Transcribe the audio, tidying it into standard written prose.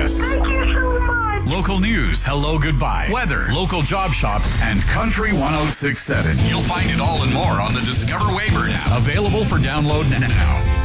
guests. Thank you so much. Local news, hello, goodbye, weather, local job shop, and Country 106.7. You'll find it all and more on the Discover Wayburn app. Available for download now.